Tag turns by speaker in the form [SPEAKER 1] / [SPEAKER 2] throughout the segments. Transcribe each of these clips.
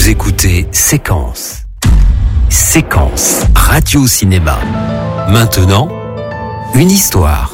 [SPEAKER 1] écoutez Séquence. Séquence radio-cinéma. Maintenant, une histoire.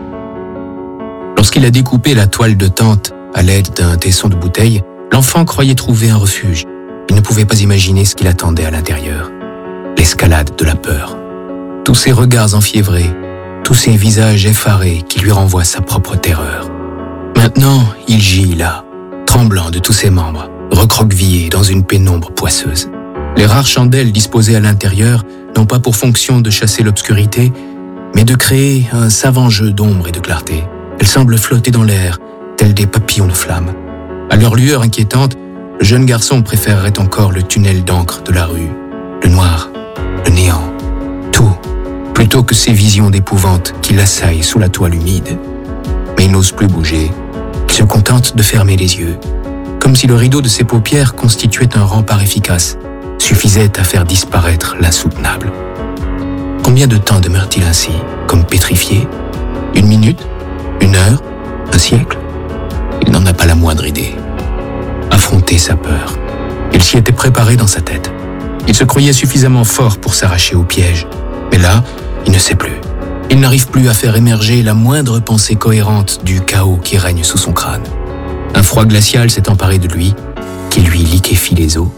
[SPEAKER 2] Lorsqu'il a découpé la toile de tente à l'aide d'un tesson de bouteille, l'enfant croyait trouver un refuge. Il ne pouvait pas imaginer ce qu'il attendait à l'intérieur. L'escalade de la peur. Tous ces regards enfiévrés, tous ces visages effarés qui lui renvoient sa propre terreur. Maintenant, il gît là, tremblant de tous ses membres, recroquevillé dans une pénombre poisseuse. Les rares chandelles disposées à l'intérieur n'ont pas pour fonction de chasser l'obscurité, mais de créer un savant jeu d'ombre et de clarté. Elles semblent flotter dans l'air, tels des papillons de flammes. À leur lueur inquiétante, le jeune garçon préférerait encore le tunnel d'encre de la rue, le noir, le néant, tout, plutôt que ces visions d'épouvante qui l'assaillent sous la toile humide. Mais il n'ose plus bouger. Il se contente de fermer les yeux, comme si le rideau de ses paupières constituait un rempart efficace, suffisait à faire disparaître l'insoutenable. Combien de temps demeure-t-il ainsi, comme pétrifié ? 1 minute ? 1 heure ? 1 siècle ? Il n'en a pas la moindre idée. Affronter sa peur. Il s'y était préparé dans sa tête. Il se croyait suffisamment fort pour s'arracher au piège. Mais là, il ne sait plus. Il n'arrive plus à faire émerger la moindre pensée cohérente du chaos qui règne sous son crâne. Un froid glacial s'est emparé de lui, qui lui liquéfie les os.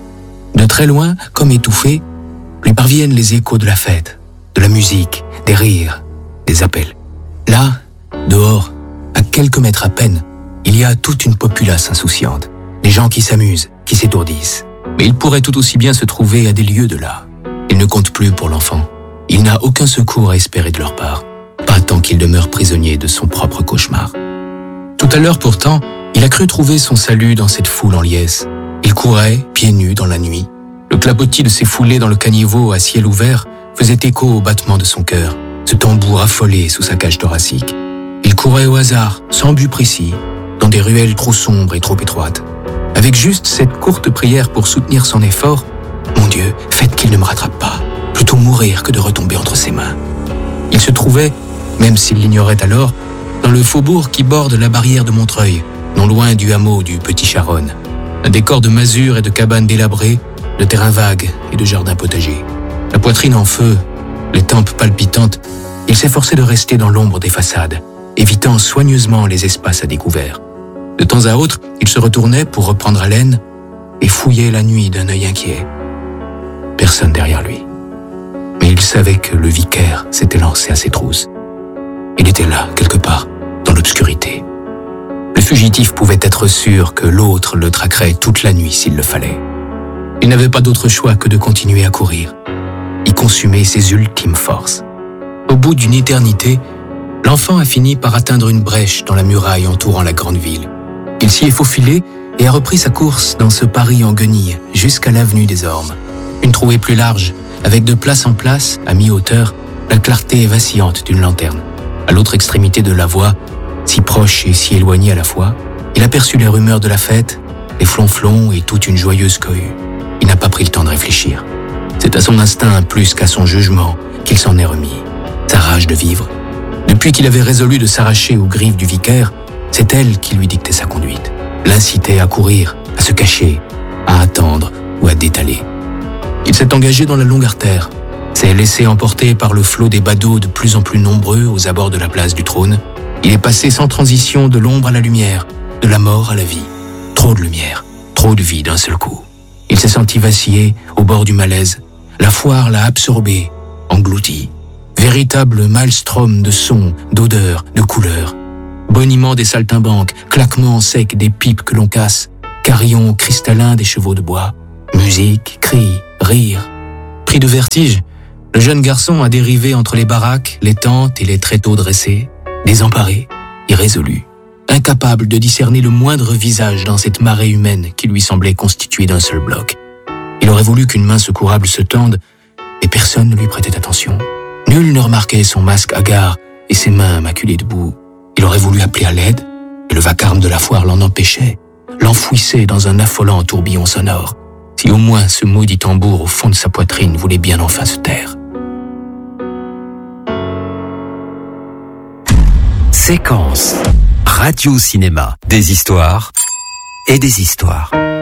[SPEAKER 2] De très loin, comme étouffé, lui parviennent les échos de la fête, de la musique, des rires, des appels. Là, dehors, à quelques mètres à peine, il y a toute une populace insouciante. Des gens qui s'amusent, qui s'étourdissent. Mais il pourrait tout aussi bien se trouver à des lieues de là. Il ne compte plus pour l'enfant. Il n'a aucun secours à espérer de leur part, pas tant qu'il demeure prisonnier de son propre cauchemar. Tout à l'heure pourtant, il a cru trouver son salut dans cette foule en liesse. Il courait, pieds nus, dans la nuit. Le clapotis de ses foulées dans le caniveau à ciel ouvert faisait écho au battement de son cœur, ce tambour affolé sous sa cage thoracique. Il courait au hasard, sans but précis, dans des ruelles trop sombres et trop étroites. Avec juste cette courte prière pour soutenir son effort, « Mon Dieu, faites qu'il ne me rattrape pas !» Plutôt mourir que de retomber entre ses mains. Il se trouvait, même s'il l'ignorait alors, dans le faubourg qui borde la barrière de Montreuil, non loin du hameau du Petit Charonne. Un décor de masures et de cabanes délabrées, de terrains vagues et de jardins potagers. La poitrine en feu, les tempes palpitantes, il s'efforçait de rester dans l'ombre des façades, évitant soigneusement les espaces à découvert. De temps à autre, il se retournait pour reprendre haleine et fouillait la nuit d'un œil inquiet. Personne derrière lui. Mais il savait que le vicaire s'était lancé à ses trousses. Il était là, quelque part, dans l'obscurité. Le fugitif pouvait être sûr que l'autre le traquerait toute la nuit s'il le fallait. Il n'avait pas d'autre choix que de continuer à courir, y consumer ses ultimes forces. Au bout d'une éternité, l'enfant a fini par atteindre une brèche dans la muraille entourant la grande ville. Il s'y est faufilé et a repris sa course dans ce Paris en guenilles jusqu'à l'avenue des Ormes. Une trouée plus large, avec de place en place, à mi-hauteur, la clarté vacillante d'une lanterne. À l'autre extrémité de la voie, si proche et si éloignée à la fois, il aperçut les rumeurs de la fête, les flonflons et toute une joyeuse cohue. Il n'a pas pris le temps de réfléchir. C'est à son instinct plus qu'à son jugement qu'il s'en est remis. Sa rage de vivre. Depuis qu'il avait résolu de s'arracher aux griffes du vicaire, c'est elle qui lui dictait sa conduite, l'incitait à courir, à se cacher, à attendre ou à détaler. Il s'est engagé dans la longue artère, s'est laissé emporter par le flot des badauds de plus en plus nombreux aux abords de la place du Trône. Il est passé sans transition de l'ombre à la lumière, de la mort à la vie. Trop de lumière, trop de vie d'un seul coup. Il s'est senti vaciller au bord du malaise. La foire l'a absorbé, englouti. Véritable maelstrom de sons, d'odeurs, de couleurs. Boniment des saltimbanques, claquements secs des pipes que l'on casse, carillons cristallins des chevaux de bois. Musique, cris, rire. Pris de vertige, le jeune garçon a dérivé entre les baraques, les tentes et les tréteaux dressés, désemparé, irrésolu, incapable de discerner le moindre visage dans cette marée humaine qui lui semblait constituée d'un seul bloc. Il aurait voulu qu'une main secourable se tende, et personne ne lui prêtait attention. Nul ne remarquait son masque hagard et ses mains maculées de boue. Il aurait voulu appeler à l'aide, et le vacarme de la foire l'en empêchait, l'enfouissait dans un affolant tourbillon sonore. Si au moins ce maudit tambour au fond de sa poitrine voulait bien enfin se taire.
[SPEAKER 1] Séquence radio-cinéma. Des histoires et des histoires.